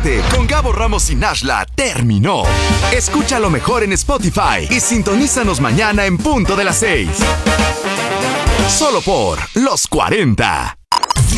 Despierte con Gabo Ramos y Nashla terminó. Escúchalo mejor en Spotify y sintonízanos mañana en punto de las 6. Solo por Los 40.